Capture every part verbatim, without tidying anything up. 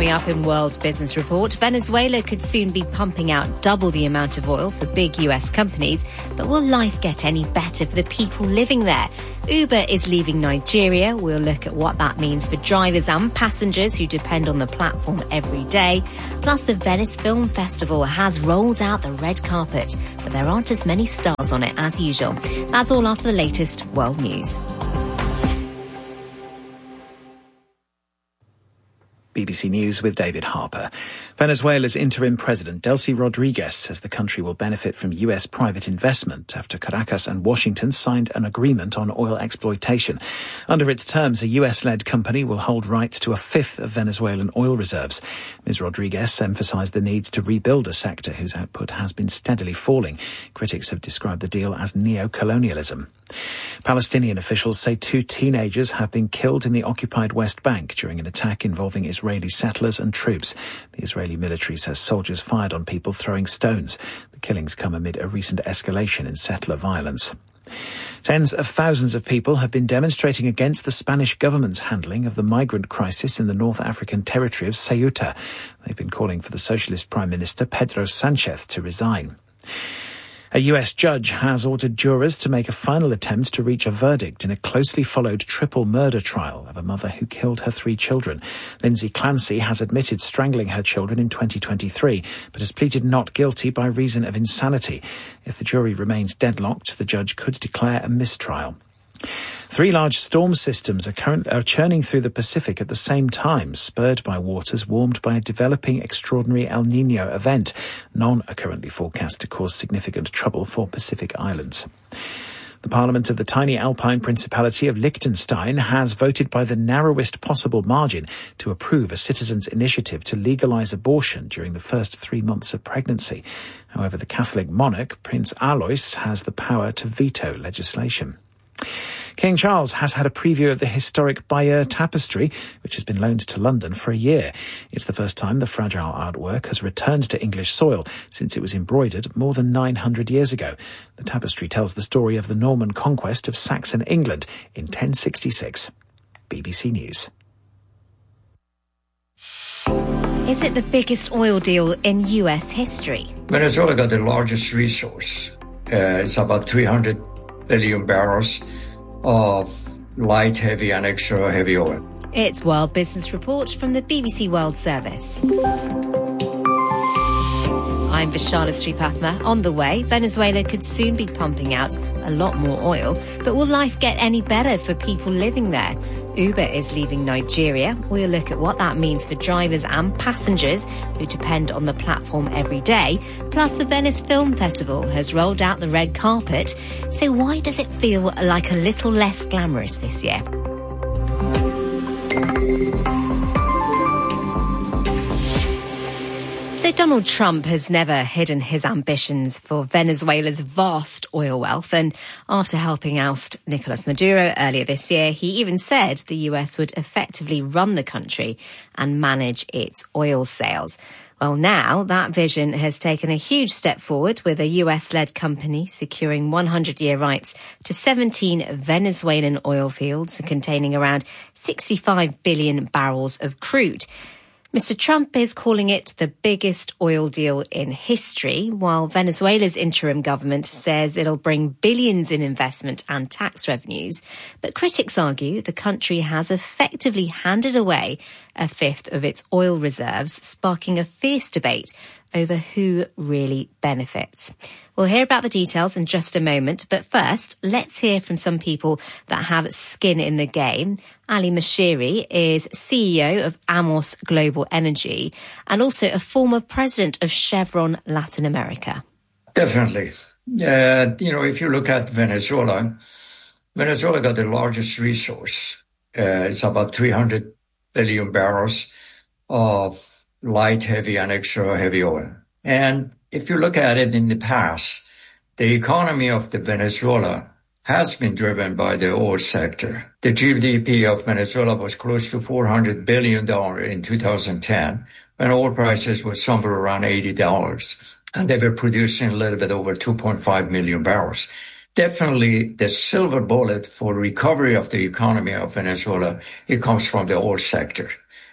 Coming up in World Business Report, Venezuela could soon be pumping out double the amount of oil for big U S companies, but will life get any better for the people living there? Uber is leaving Nigeria. We'll look at what that means for drivers and passengers who depend on the platform every day. Plus, the Venice Film Festival has rolled out the red carpet, but there aren't as many stars on it as usual. That's all after the latest world news. B B C News with David Harper. Venezuela's interim president, Delcy Rodriguez, says the country will benefit from U S private investment after Caracas and Washington signed an agreement on oil exploitation. Under its terms, a U S-led company will hold rights to a fifth of Venezuelan oil reserves. Miz Rodriguez emphasized the need to rebuild a sector whose output has been steadily falling. Critics have described the deal as neo-colonialism. Palestinian officials say two teenagers have been killed in the occupied West Bank during an attack involving Israeli settlers and troops. The Israeli military says soldiers fired on people throwing stones. The killings come amid a recent escalation in settler violence. Tens of thousands of people have been demonstrating against the Spanish government's handling of the migrant crisis in the North African territory of Ceuta. They've been calling for the Socialist Prime Minister Pedro Sánchez to resign. A U S judge has ordered jurors to make a final attempt to reach a verdict in a closely followed triple murder trial of a mother who killed her three children. Lindsay Clancy has admitted strangling her children in twenty twenty-three, but has pleaded not guilty by reason of insanity. If the jury remains deadlocked, the judge could declare a mistrial. Three large storm systems are, current, are churning through the Pacific at the same time, spurred by waters warmed by a developing extraordinary El Niño event. None are currently forecast to cause significant trouble for Pacific islands. The Parliament of the tiny Alpine Principality of Liechtenstein has voted by the narrowest possible margin to approve a citizens' initiative to legalise abortion during the first three months of pregnancy. However, the Catholic monarch, Prince Alois, has the power to veto legislation. King Charles has had a preview of the historic Bayeux tapestry, which has been loaned to London for a year. It's the first time the fragile artwork has returned to English soil since it was embroidered more than nine hundred years ago. The tapestry tells the story of the Norman conquest of Saxon England in ten sixty-six. B B C News. Is it the biggest oil deal in U S history? Venezuela got the largest resource. Uh, it's about three hundred billion barrels of light, heavy and extra heavy oil. It's World Business Report from the B B C World Service. I'm Vishala Sripathma. On the way, Venezuela could soon be pumping out a lot more oil, but will life get any better for people living there? Uber is leaving Nigeria. We'll look at what that means for drivers and passengers who depend on the platform every day. Plus, the Venice Film Festival has rolled out the red carpet. So why does it feel like a little less glamorous this year? So Donald Trump has never hidden his ambitions for Venezuela's vast oil wealth. And after helping oust Nicolas Maduro earlier this year, he even said the U S would effectively run the country and manage its oil sales. Well, now that vision has taken a huge step forward, with a U S-led company securing one hundred year rights to seventeen Venezuelan oil fields containing around sixty-five billion barrels of crude. Mister Trump is calling it the biggest oil deal in history, while Venezuela's interim government says it'll bring billions in investment and tax revenues. But critics argue the country has effectively handed away a fifth of its oil reserves, sparking a fierce debate over who really benefits. We'll hear about the details in just a moment, but first, let's hear from some people that have skin in the game. Ali Moshiri is C E O of Amos Global Energy and also a former president of Chevron Latin America. Definitely. Uh, you know, if you look at Venezuela, Venezuela got the largest resource. Uh, it's about three hundred billion barrels of light, heavy and extra heavy oil. And if you look at it in the past, the economy of the Venezuela has been driven by the oil sector. The G D P of Venezuela was close to four hundred billion dollars in two thousand ten, when oil prices were somewhere around eighty dollars. And they were producing a little bit over two point five million barrels. Definitely the silver bullet for recovery of the economy of Venezuela, it comes from the oil sector.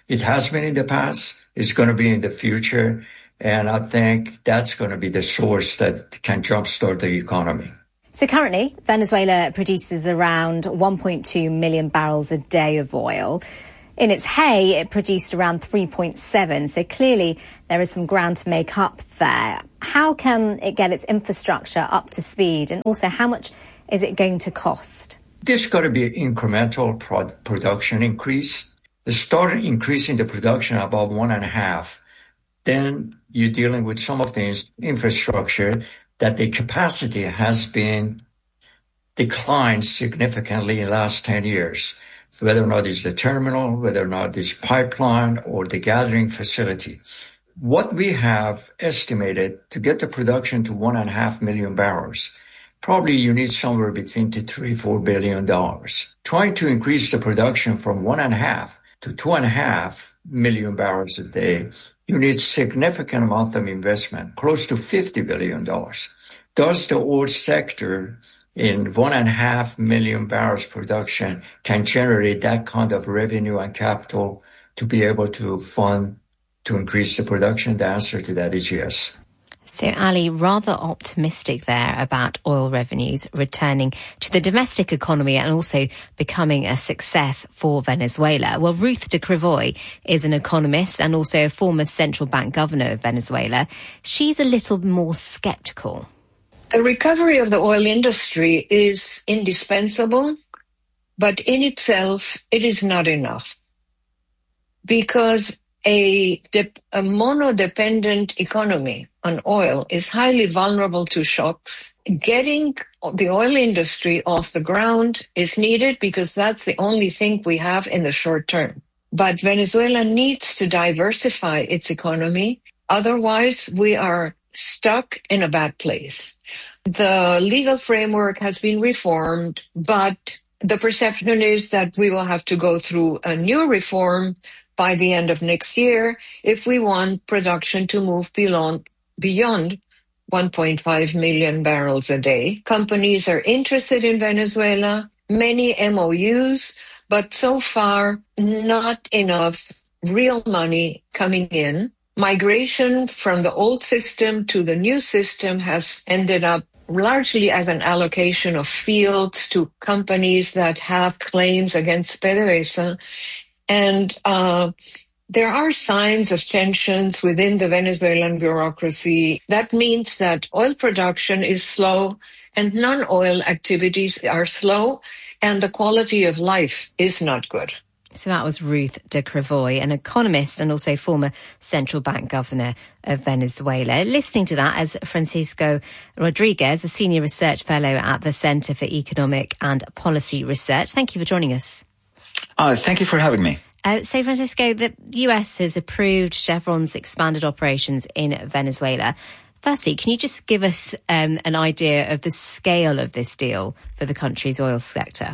It has been in the past. It's going to be in the future. And I think that's going to be the source that can jumpstart the economy. So currently, Venezuela produces around one point two million barrels a day of oil. In its hay, it produced around three point seven. So clearly, there is some ground to make up there. How can it get its infrastructure up to speed? And also, how much is it going to cost? There's got to be an incremental pro- production increase. They started increasing the production about one and a half. Then you're dealing with some of the infrastructure that the capacity has been declined significantly in the last ten years. So whether or not it's the terminal, whether or not it's pipeline or the gathering facility. What we have estimated to get the production to one and a half million barrels, probably you need somewhere between two, three, four billion dollars. Trying to increase the production from one and a half to two and a half million barrels a day, you need significant amount of investment, close to fifty billion dollars. Does the oil sector in one and a half million barrels production can generate that kind of revenue and capital to be able to fund, to increase the production? The answer to that is yes. So, Ali, rather optimistic there about oil revenues returning to the domestic economy and also becoming a success for Venezuela. Well, Ruth de Crevoy is an economist and also a former central bank governor of Venezuela. She's a little more sceptical. The recovery of the oil industry is indispensable, but in itself, it is not enough. Because a, a mono-dependent economy on oil is highly vulnerable to shocks. Getting the oil industry off the ground is needed because that's the only thing we have in the short term. But Venezuela needs to diversify its economy. Otherwise, we are stuck in a bad place. The legal framework has been reformed, but the perception is that we will have to go through a new reform by the end of next year if we want production to move beyond, beyond one point five million barrels a day. Companies are interested in Venezuela, many M O Us, but so far not enough real money coming in. Migration from the old system to the new system has ended up largely as an allocation of fields to companies that have claims against PDVSA. And uh, there are signs of tensions within the Venezuelan bureaucracy. That means that oil production is slow and non-oil activities are slow and the quality of life is not good. So that was Ruth de Crevoy, an economist and also former central bank governor of Venezuela. Listening to that as Francisco Rodriguez, a senior research fellow at the Center for Economic and Policy Research. Thank you for joining us. Uh, thank you for having me. Uh, so, Francisco, the U S has approved Chevron's expanded operations in Venezuela. Firstly, can you just give us um, an idea of the scale of this deal for the country's oil sector?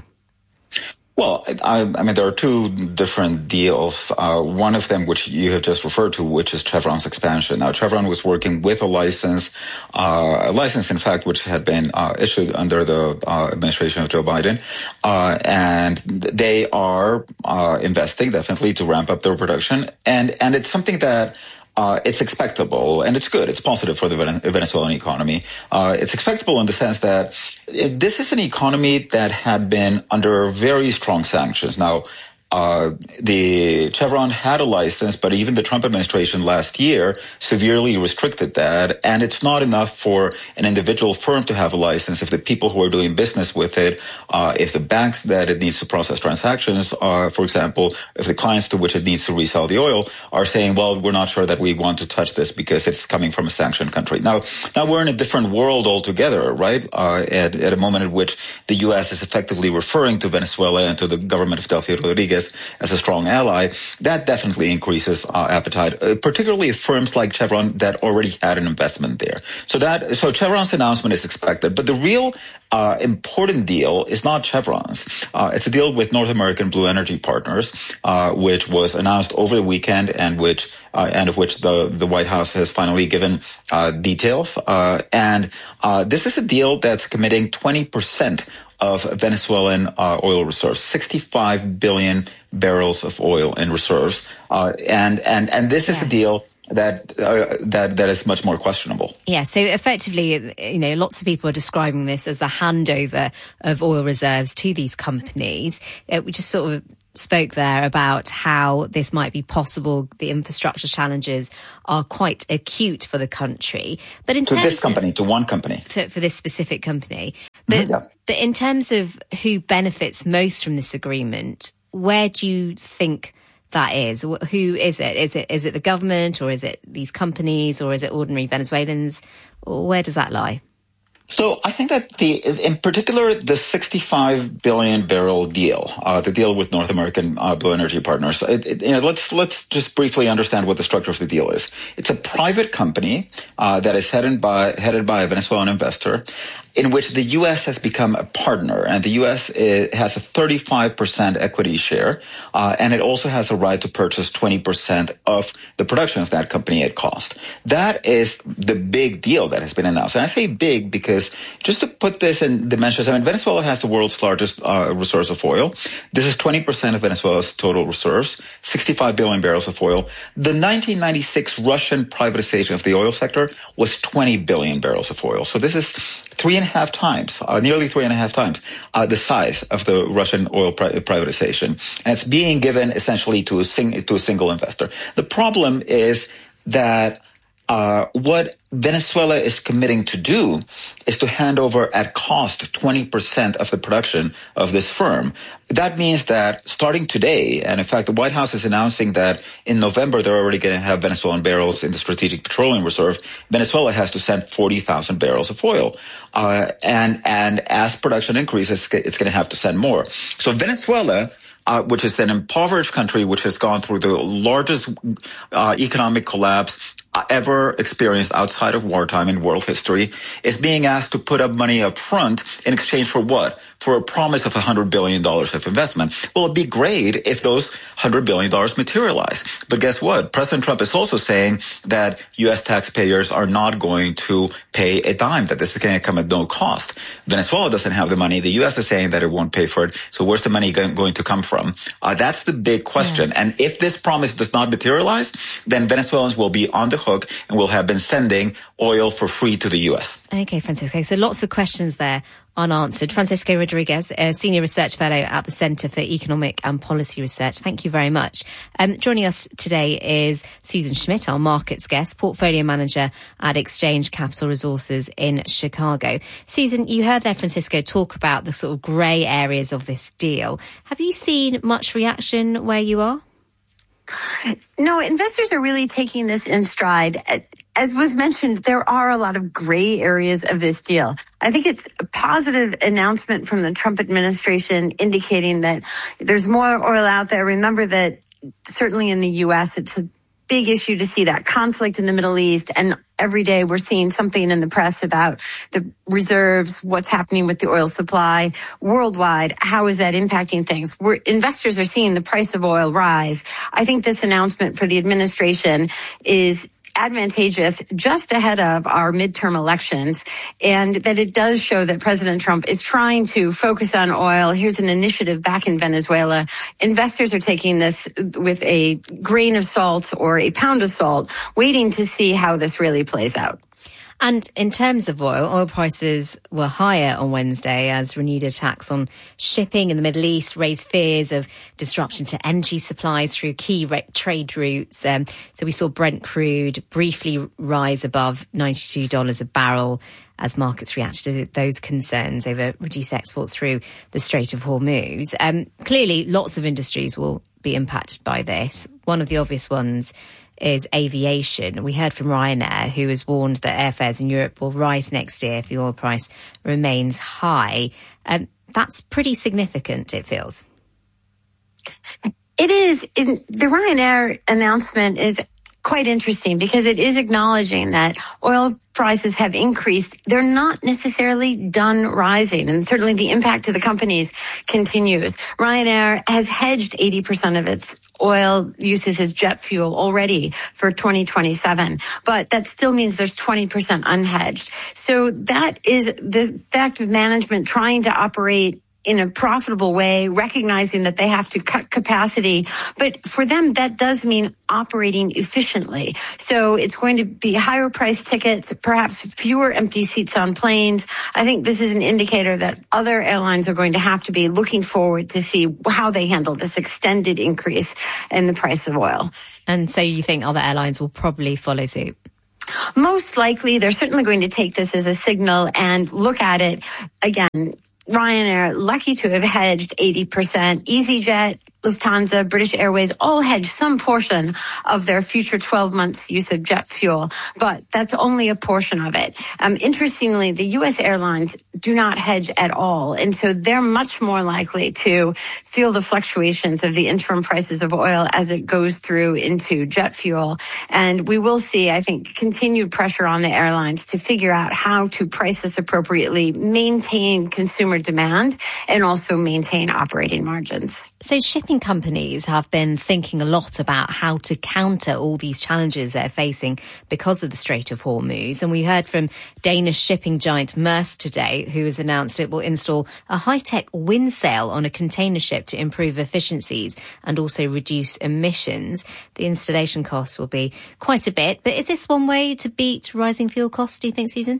Well, I, I mean, there are two different deals. Uh, one of them, which you have just referred to, which is Chevron's expansion. Now, Chevron was working with a license, uh, a license, in fact, which had been uh, issued under the uh, administration of Joe Biden. Uh, and they are uh, investing definitely to ramp up their production. And, and it's something that Uh, it's expectable, and it's good. It's positive for the Venezuelan economy. Uh, it's expectable in the sense that this is an economy that had been under very strong sanctions. Now, uh, the Chevron had a license, but even the Trump administration last year severely restricted that. And it's not enough for an individual firm to have a license if the people who are doing business with it, uh, if the banks that it needs to process transactions are, for example, if the clients to which it needs to resell the oil are saying, well, we're not sure that we want to touch this because it's coming from a sanctioned country. Now, now we're in a different world altogether, right? Uh, at, at a moment in which the U S is effectively referring to Venezuela and to the government of Delcy Rodriguez as a strong ally. That definitely increases uh, appetite, uh, particularly firms like Chevron that already had an investment there. So that, so Chevron's announcement is expected, but the real Uh, important deal is not Chevron's. Uh, it's a deal with North American Blue Energy Partners, uh, which was announced over the weekend and which, uh, and of which the, the White House has finally given, uh, details. Uh, and, uh, this is a deal that's committing twenty percent of Venezuelan uh, oil reserves, sixty-five billion barrels of oil in reserves. Uh, and, and, and this yes. is a deal that uh, that that is much more questionable. Yeah, so effectively, you know, lots of people are describing this as the handover of oil reserves to these companies. Uh, we just sort of spoke there about how this might be possible. The infrastructure challenges are quite acute for the country. But in to terms this company, of, to one company. For, for this specific company. But, yeah. but in terms of who benefits most from this agreement, where do you think that is? Who is it? Is it is it the government, or is it these companies, or is it ordinary Venezuelans? Where does that lie? So I think that the, in particular, the sixty-five billion barrel deal, uh, the deal with North American uh, Blue Energy Partners. It, it, you know, let's let's just briefly understand what the structure of the deal is. It's a private company uh, that is headed by headed by a Venezuelan investor, in which the U S has become a partner, and the U S is, has a thirty-five percent equity share, uh, and it also has a right to purchase twenty percent of the production of that company at cost. That is the big deal that has been announced. And I say big because, just to put this in dimensions, I mean, Venezuela has the world's largest uh, reserves of oil. This is twenty percent of Venezuela's total reserves, sixty-five billion barrels of oil. The nineteen ninety-six Russian privatization of the oil sector was twenty billion barrels of oil. So this is three and a half times, uh, nearly three and a half times, uh, the size of the Russian oil pri- privatization. And it's being given essentially to a, sing- to a single investor. The problem is that uh, what Venezuela is committing to do is to hand over at cost twenty percent of the production of this firm. That means that starting today, and in fact, the White House is announcing that in November, they're already going to have Venezuelan barrels in the Strategic Petroleum Reserve. Venezuela has to send forty thousand barrels of oil. Uh, and, and as production increases, it's going to have to send more. So Venezuela, Uh, which is an impoverished country which has gone through the largest uh, economic collapse ever experienced outside of wartime in world history, is being asked to put up money up front in exchange for what? For a promise of one hundred billion dollars of investment. Well, it'd be great if those one hundred billion dollars materialize. But guess what? President Trump is also saying that U S taxpayers are not going to pay a dime, that this is going to come at no cost. Venezuela doesn't have the money. The U S is saying that it won't pay for it. So where's the money going to come from? Uh, that's the big question. Yes. And if this promise does not materialize, then Venezuelans will be on the hook and will have been sending oil for free to the U S. Okay, Francisco. So lots of questions there unanswered. Francisco Rodriguez, a Senior Research Fellow at the Centre for Economic and Policy Research. Thank you very much. Um, joining us today is Susan Schmidt, our markets guest, Portfolio Manager at Exchange Capital Resources in Chicago. Susan, you heard there Francisco talk about the sort of grey areas of this deal. Have you seen much reaction where you are? No, investors are really taking this in stride. As was mentioned, there are a lot of gray areas of this deal. I think it's a positive announcement from the Trump administration indicating that there's more oil out there. Remember that certainly in the U S, it's a big issue to see that conflict in the Middle East. And every day we're seeing something in the press about the reserves, what's happening with the oil supply worldwide. How is that impacting things? We're, investors are seeing the price of oil rise. I think this announcement for the administration is advantageous just ahead of our midterm elections, and that it does show that President Trump is trying to focus on oil. Here's an initiative back in Venezuela. Investors are taking this with a grain of salt or a pound of salt, waiting to see how this really plays out. And in terms of oil, oil prices were higher on Wednesday as renewed attacks on shipping in the Middle East raised fears of disruption to energy supplies through key re- trade routes. Um, so we saw Brent crude briefly rise above ninety-two dollars a barrel as markets reacted to those concerns over reduced exports through the Strait of Hormuz. Um, clearly, lots of industries will be impacted by this. One of the obvious ones is aviation. We heard from Ryanair, who has warned that airfares in Europe will rise next year if the oil price remains high. Um, that's pretty significant, it feels. It is. In, the Ryanair announcement is quite interesting because it is acknowledging that oil prices have increased. They're not necessarily done rising, and certainly the impact to the companies continues. Ryanair has hedged eighty percent of its oil uses as jet fuel already for twenty twenty-seven, but that still means there's twenty percent unhedged. So that is the fact of management trying to operate in a profitable way, recognizing that they have to cut capacity. But for them, that does mean operating efficiently. So it's going to be higher price tickets, perhaps fewer empty seats on planes. I think this is an indicator that other airlines are going to have to be looking forward to see how they handle this extended increase in the price of oil. And so you think other airlines will probably follow suit? Most likely, they're certainly going to take this as a signal and look at it again. Ryanair, lucky to have hedged eighty percent. EasyJet, Lufthansa, British Airways all hedge some portion of their future twelve months use of jet fuel, but that's only a portion of it. Um, interestingly, the U S airlines do not hedge at all, and so they're much more likely to feel the fluctuations of the interim prices of oil as it goes through into jet fuel. And we will see, I think, continued pressure on the airlines to figure out how to price this appropriately, maintain consumer demand, and also maintain operating margins. So shipping companies have been thinking a lot about how to counter all these challenges they're facing because of the Strait of Hormuz. And we heard from Danish shipping giant Maersk today, who has announced it will install a high-tech wind sail on a container ship to improve efficiencies and also reduce emissions. The installation costs will be quite a bit. But is this one way to beat rising fuel costs, do you think, Susan?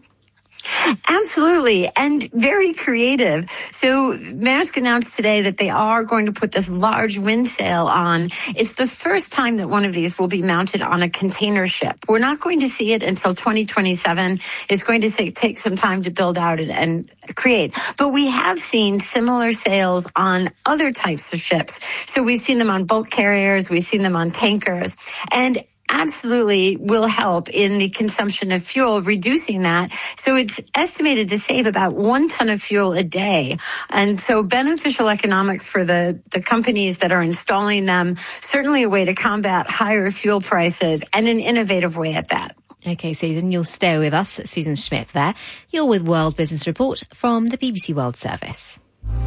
Absolutely, and very creative. So Maersk announced today that they are going to put this large wind sail on. It's the first time that one of these will be mounted on a container ship. We're not going to see it until twenty twenty-seven. It's going to take, take some time to build out and, and create. But we have seen similar sails on other types of ships. So we've seen them on bulk carriers, we've seen them on tankers, and absolutely will help in the consumption of fuel, reducing that. So it's estimated to save about one ton of fuel a day. And so beneficial economics for the, the companies that are installing them, certainly a way to combat higher fuel prices and an innovative way at that. OK, Susan, you'll stay with us. Susan Schmidt there. You're with World Business Report from the B B C World Service.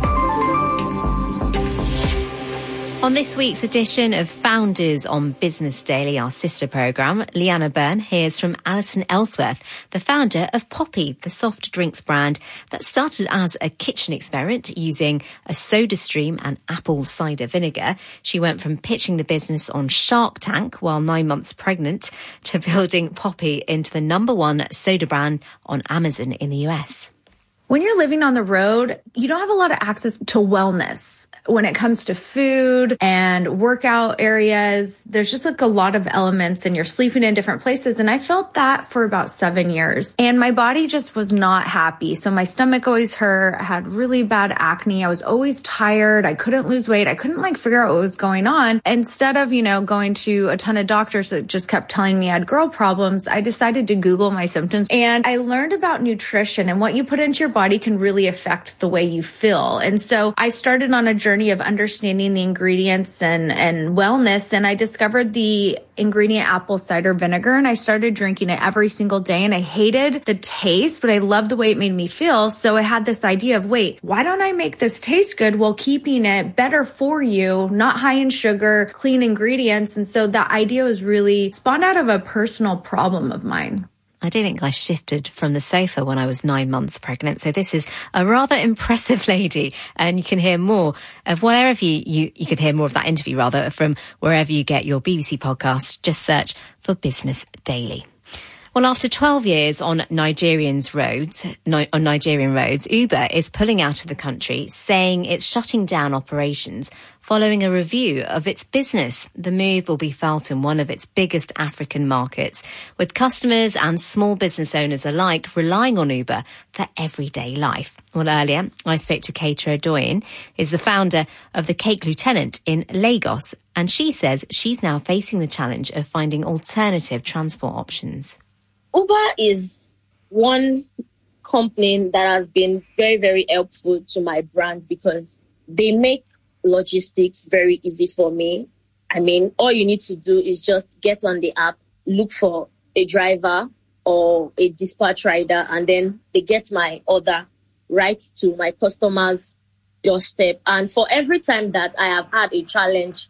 On this week's edition of Founders on Business Daily, our sister programme, Leanna Byrne hears from Alison Ellsworth, the founder of Poppi, the soft drinks brand that started as a kitchen experiment using a soda stream and apple cider vinegar. She went from pitching the business on Shark Tank while nine months pregnant to building Poppi into the number one soda brand on Amazon in the U S. When you're living on the road, you don't have a lot of access to wellness. When it comes to food and workout areas, there's just like a lot of elements and you're sleeping in different places. And I felt that for about seven years and my body just was not happy. So my stomach always hurt. I had really bad acne. I was always tired. I couldn't lose weight. I couldn't like figure out what was going on. Instead of, you know, going to a ton of doctors that just kept telling me I had girl problems, I decided to Google my symptoms and I learned about nutrition and what you put into your body can really affect the way you feel. And so I started on a journey of understanding the ingredients and, and wellness. And I discovered the ingredient apple cider vinegar and I started drinking it every single day. And I hated the taste, but I loved the way it made me feel. So I had this idea of, wait, why don't I make this taste good while keeping it better for you, not high in sugar, clean ingredients. And so that idea was really spawned out of a personal problem of mine. I do think I shifted from the sofa when I was nine months pregnant. So this is a rather impressive lady. And you can hear more of wherever you, you, you could hear more of that interview rather from wherever you get your B B C podcast. Just search for Business Daily. Well, after twelve years on Nigerian's roads, on Nigerian roads, Uber is pulling out of the country, saying it's shutting down operations following a review of its business. The move will be felt in one of its biggest African markets, with customers and small business owners alike relying on Uber for everyday life. Well, earlier, I spoke to Keita Odoyin, who's the founder of the Cake Lieutenant in Lagos, and she says she's now facing the challenge of finding alternative transport options. Uber is one company that has been very, very helpful to my brand because they make logistics very easy for me. I mean, all you need to do is just get on the app, look for a driver or a dispatch rider, and then they get my order right to my customer's doorstep. And for every time that I have had a challenge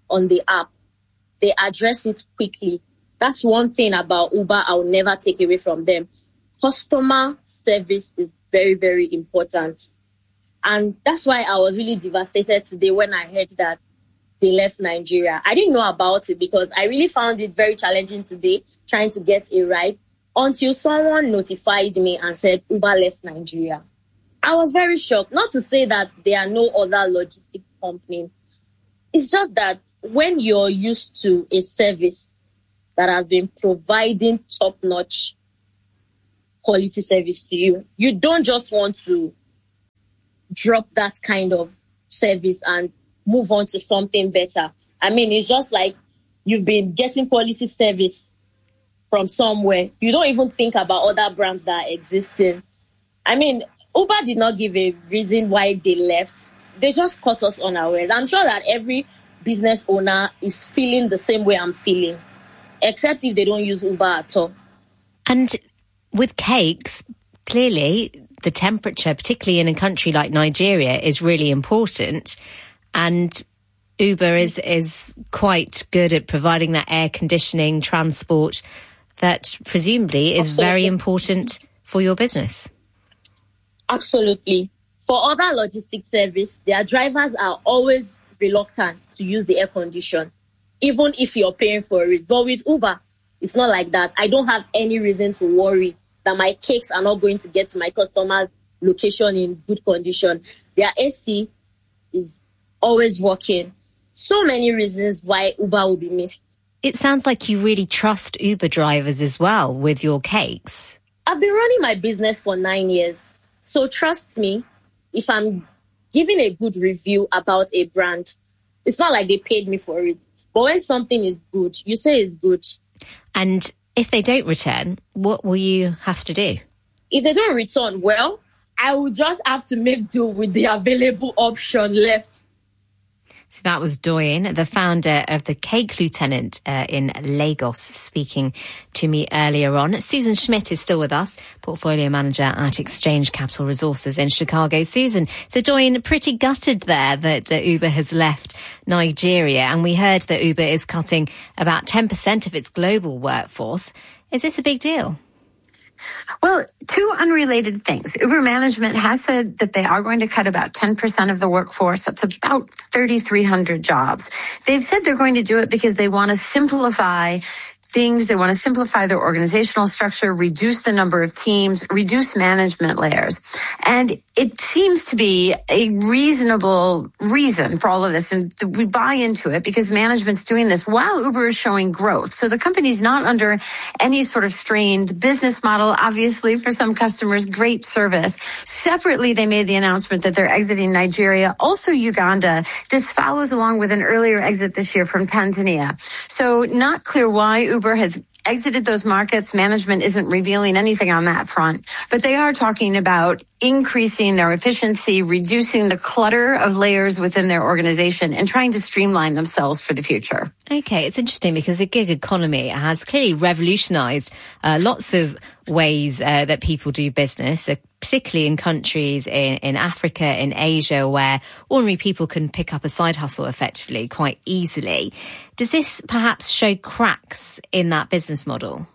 on the app, they address it quickly. That's one thing about Uber I'll never take away from them. Customer service is very, very important. And that's why I was really devastated today when I heard that they left Nigeria. I didn't know about it because I really found it very challenging today trying to get a ride until someone notified me and said Uber left Nigeria. I was very shocked. Not to say that there are no other logistic companies. It's just that when you're used to a service that has been providing top-notch quality service to you, you don't just want to drop that kind of service and move on to something better. I mean, it's just like you've been getting quality service from somewhere. You don't even think about other brands that are existing. I mean, Uber did not give a reason why they left. They just caught us unawares. I'm sure that every business owner is feeling the same way I'm feeling, except if they don't use Uber at all. And with cakes, clearly the temperature, particularly in a country like Nigeria, is really important. And Uber is, is quite good at providing that air conditioning transport that presumably is Absolutely. very important for your business. Absolutely. For other logistics service, their drivers are always reluctant to use the air condition, even if you're paying for it. But with Uber, it's not like that. I don't have any reason to worry that my cakes are not going to get to my customer's location in good condition. Their A C is always working. So many reasons why Uber will be missed. It sounds like you really trust Uber drivers as well with your cakes. I've been running my business for nine years. So trust me, if I'm giving a good review about a brand, it's not like they paid me for it. But when something is good, you say it's good. And if they don't return, what will you have to do? If they don't return, well, I will just have to make do with the available option left. So that was Doyin, the founder of the Cake Lieutenant uh, in Lagos, speaking to me earlier on. Susan Schmidt is still with us, portfolio manager at Exchange Capital Resources in Chicago. Susan, so Doyin, pretty gutted there that uh, Uber has left Nigeria, and we heard that Uber is cutting about ten percent of its global workforce. Is this a big deal? Well, two unrelated things. Uber management has said that they are going to cut about ten percent of the workforce. That's about thirty-three hundred jobs. They've said they're going to do it because they want to simplify things. They want to simplify their organizational structure, reduce the number of teams, reduce management layers. And it seems to be a reasonable reason for all of this. And we buy into it because management's doing this while Uber is showing growth. So the company's not under any sort of strain. The business model, obviously, for some customers, great service. Separately, they made the announcement that they're exiting Nigeria, also Uganda. This follows along with an earlier exit this year from Tanzania. So not clear why Uber has exited those markets. Management isn't revealing anything on that front, but they are talking about increasing their efficiency, reducing the clutter of layers within their organization, and trying to streamline themselves for the future. Okay, it's interesting because the gig economy has clearly revolutionized uh, lots of ways uh, that people do business, uh, particularly in countries in, in Africa, in Asia, where ordinary people can pick up a side hustle effectively quite easily. Does this perhaps show cracks in that business model?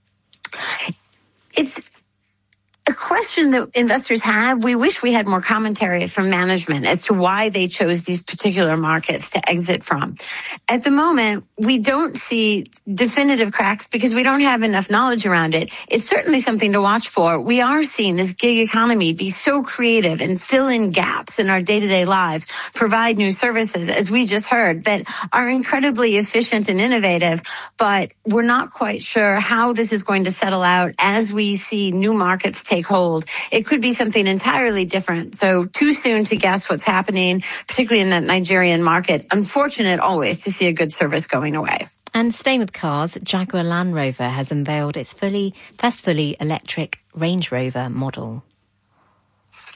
It's a question that investors have. We wish we had more commentary from management as to why they chose these particular markets to exit from. At the moment, we don't see definitive cracks because we don't have enough knowledge around it. It's certainly something to watch for. We are seeing this gig economy be so creative and fill in gaps in our day-to-day lives, provide new services, as we just heard, that are incredibly efficient and innovative, but we're not quite sure how this is going to settle out as we see new markets take hold. It could be something entirely different. So too soon to guess what's happening, particularly in that Nigerian market. Unfortunate always to see a good service going away. And staying with cars, Jaguar Land Rover has unveiled its fully, first fully electric Range Rover model.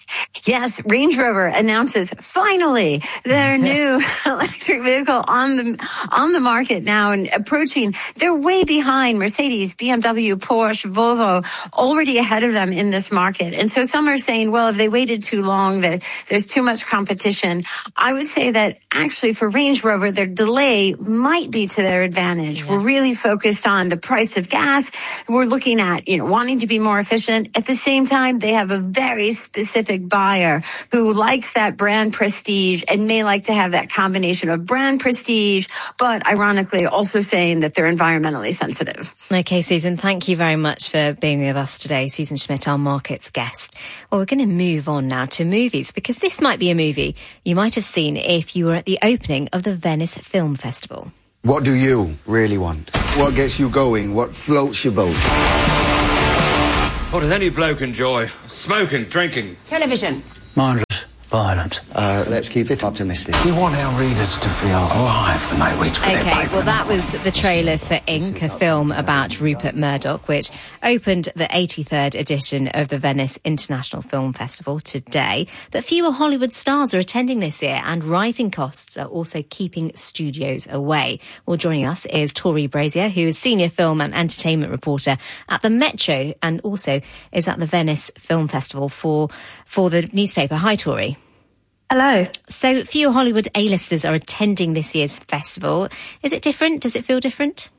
Yes, Range Rover announces finally their new electric vehicle on the on the market now and approaching. They're way behind Mercedes, B M W, Porsche, Volvo, already ahead of them in this market. And so some are saying, well, if they waited too long, that there's too much competition. I would say that actually for Range Rover, their delay might be to their advantage. Yeah. We're really focused on the price of gas. We're looking at, you know, wanting to be more efficient. At the same time, they have a very specific buyer who likes that brand prestige and may like to have that combination of brand prestige, but ironically also saying that they're environmentally sensitive. Okay, Susan, thank you very much for being with us today. Susan Schmidt, our markets guest. Well, we're going to move on now to movies, because this might be a movie you might have seen if you were at the opening of the Venice Film Festival. What do you really want? What gets you going? What floats your boat? What does any bloke enjoy? Smoking, drinking. Television. Mindless violence. Uh, let's keep it optimistic. We want our readers to feel alive when they read through Okay, their paper. well, that was the trailer for Ink, a film about Rupert Murdoch, which opened the eighty-third edition of the Venice International Film Festival today. But fewer Hollywood stars are attending this year, and rising costs are also keeping studios away. Well, joining us is Tori Brazier, who is senior film and entertainment reporter at the Metro and also is at the Venice Film Festival for, for the newspaper. Hi, Tori. Hello. So fewer Hollywood A-listers are attending this year's festival. Is it different? Does it feel different?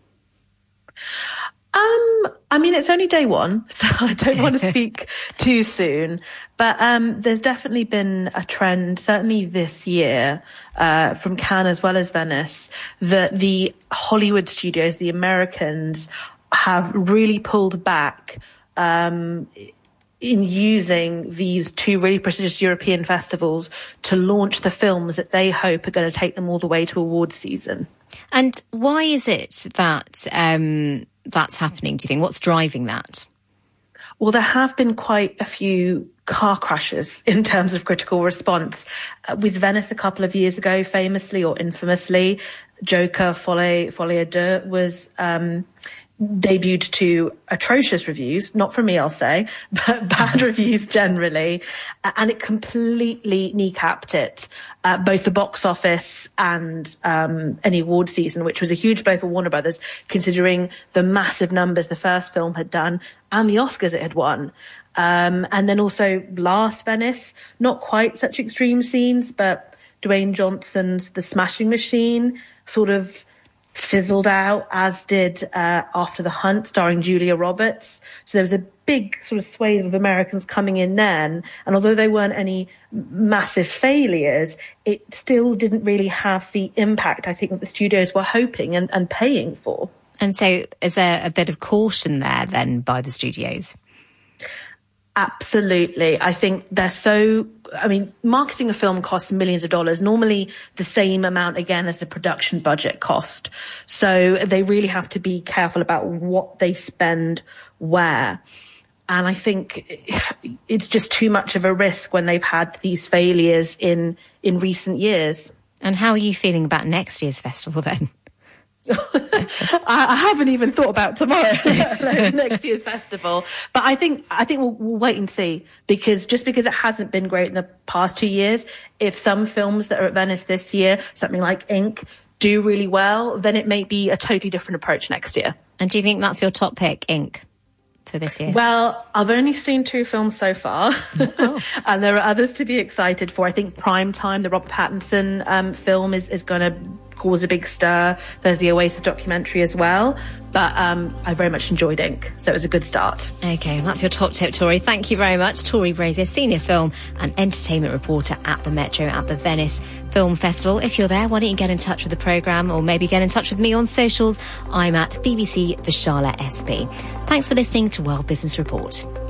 Um, I mean, it's only day one, so I don't want to speak too soon. But um, there's definitely been a trend, certainly this year, uh, from Cannes as well as Venice, that the Hollywood studios, the Americans, have really pulled back um in using these two really prestigious European festivals to launch the films that they hope are going to take them all the way to awards season. And why is it that um, that's happening, do you think? What's driving that? Well, there have been quite a few car crashes in terms of critical response. Uh, with Venice a couple of years ago, famously or infamously, Joker Folie, Folie à Deux was um debuted to atrocious reviews, not from me, I'll say, but bad reviews generally, and it completely kneecapped it, uh, both the box office and um any award season, which was a huge blow for Warner Brothers, considering the massive numbers the first film had done and the Oscars it had won. Um, and then also last Venice, not quite such extreme scenes, but Dwayne Johnson's The Smashing Machine sort of fizzled out, as did uh, After the Hunt, starring Julia Roberts. So there was a big sort of swathe of Americans coming in then, and although they weren't any massive failures, it still didn't really have the impact I think that the studios were hoping and, and paying for. And so is there a bit of caution there then by the studios? Absolutely. I think they're so, I mean, marketing a film costs millions of dollars, normally the same amount again as the production budget cost. So they really have to be careful about what they spend where. And I think it's just too much of a risk when they've had these failures in, in recent years. And how are you feeling about next year's festival then? I haven't even thought about tomorrow, next year's festival. But I think I think we'll, we'll wait and see, because just because it hasn't been great in the past two years, if some films that are at Venice this year, something like Ink, do really well, then it may be a totally different approach next year. And do you think that's your top pick, Ink, for this year? Well, I've only seen two films so far, oh. and there are others to be excited for. I think Prime Time, the Robert Pattinson um, film, is, is going to cause a big stir. There's the Oasis documentary as well. But um, I very much enjoyed Ink, so it was a good start. Okay, that's your top tip, Tori. Thank you very much. Tori Brazier, senior film and entertainment reporter at the Metro at the Venice Film Festival. If you're there, why don't you get in touch with the programme, or maybe get in touch with me on socials. I'm at B B C Vishala S B. Thanks for listening to World Business Report.